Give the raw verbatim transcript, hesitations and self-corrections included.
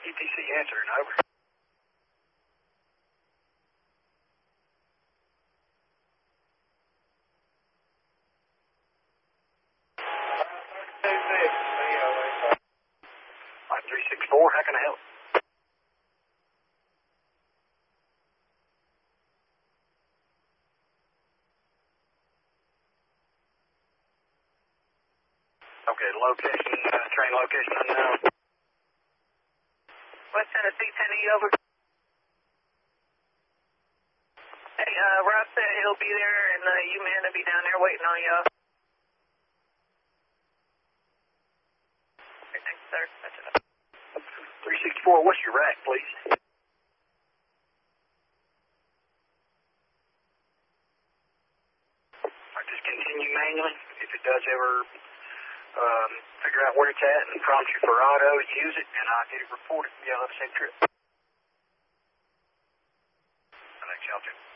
E T C answering, over. Line three six four, how can I help? Okay, location, uh, train location unknown. West Tennessee, ten E over. Hey, uh, Rob said he'll be there, and uh, you man will be down there waiting on you. Okay, thanks, sir. That's it. three six four, what's your rack, please? I just continue manually. If it does ever um, figure out where it's at and prompt you for auto, use it, and I'll get it reported. Yeah, let's say trip. Thanks, y'all too.